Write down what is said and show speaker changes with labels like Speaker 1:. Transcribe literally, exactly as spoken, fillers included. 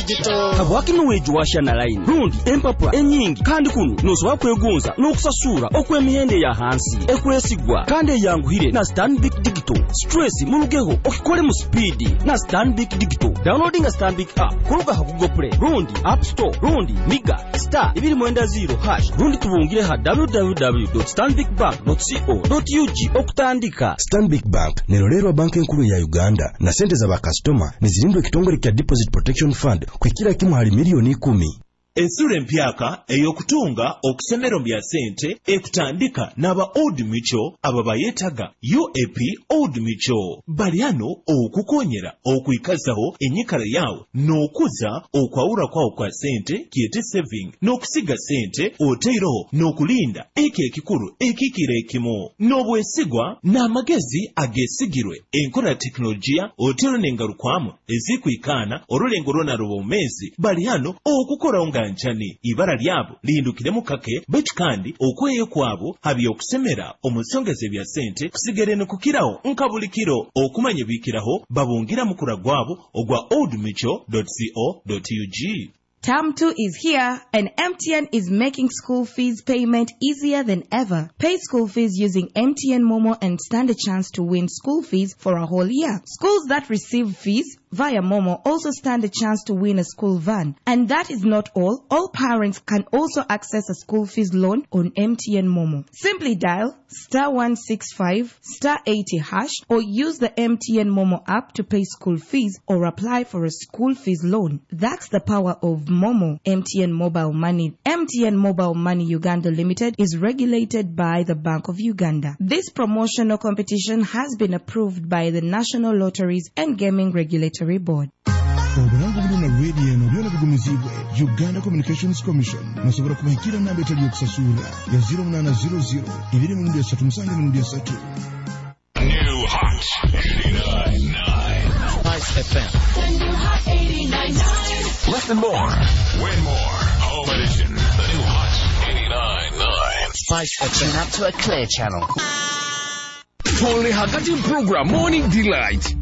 Speaker 1: digital
Speaker 2: habwaki nuweju washana line rundi empapula enyingi kandi kuno nosobola kwegonza n'okusasura okw'emihende ya hansi ekwesigwa kandi eyanguhire na Stanbic Digital. Stress mulugeho okikole mu speed na Stanbic Digital. Downloading a Stanbic app kuluka ha Google Play rundi App Store rundi Miga star ibiri mwenda zero hash rundi tubungire ha w w w dot stanbic bank dot co dot u g okutandika.
Speaker 3: Stanbic Bank nerolero banki enkulu ya Uganda na sente za bakastoma nizirindwe kitongole kya Deposit Protection Fund kwekira kimu hali milioni kumi.
Speaker 4: Ensura empyaka eyokutunga okusemero bya sente ekutandika n'aba Old Mutual aba bayetaga U A P Old Mutual. Baliano okukonyera okwikazaho enyikala yawo n'okuza okwawura kwawo kwa sente kiyete saving n'okusiga sente oteiro n'okulinda eke ekikulu ekikira ekimu n'obwesigwa n'amagezi agesigirwe enkola teknolojia oteiro n'engalukwamu ezikwikana olulengo lwona lw'omezi baliano okukora nga nchani ibara lyabo lindukire mukake betu kandi okweyo kwabo habi okusemera omusongeze bya sente kusigere no kukiraho nkabulikiro okumanye bikiraho babungira mukura gwabo ogwa old mutual dot co dot u g.
Speaker 5: Term two is here, and M T N is making school fees payment easier than ever. Pay school fees using M T N Momo and stand a chance to win school fees for a whole year. Schools that receive fees via Momo also stand a chance to win a school van. And that is not all. All parents can also access a school fees loan on M T N Momo. Simply dial star one six five star eighty hash or use the M T N Momo app to pay school fees or apply for a school fees loan. That's the power of Momo. M T N Mobile Money. M T N Mobile Money Uganda Limited is regulated by the Bank of Uganda. This promotional competition has been approved by the National Lotteries and Gaming Regulatory Board.
Speaker 6: Obulangu bulina radio eno byona bigumizibwe Uganda Communications Commission nasobora kumahikira namba etali yokusasula ya zero nine zero zero ibiri mu ndia satu musange mu ndia satu.
Speaker 7: New Hot eighty-nine point nine
Speaker 1: Spice F M. The new Hot eighty-nine point nine.
Speaker 7: Listen more, win more. Home edition. The new Hot eighty-nine point nine
Speaker 1: Spice F M. Tune up to a clear channel.
Speaker 8: Tole Hakati program Morning Delight.